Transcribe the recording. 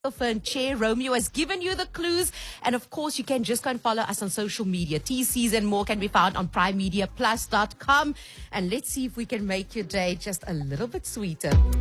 Fern Chair. Romeo has given you the clues. And of course, you can just go and follow us on social media. TCs and more can be found on primemediaplus.com. And let's see if we can make your day just a little bit sweeter.